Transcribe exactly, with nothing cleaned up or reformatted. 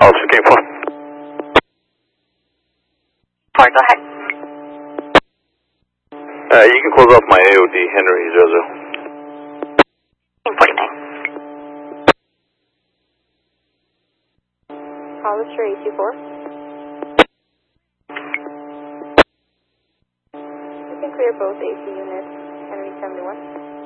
Officer King four. four, go ahead. Uh, you can close off my A O D, Henry zero zero. King forty-nine. Hollister A two four. You can clear both A C units, Henry seventy-one.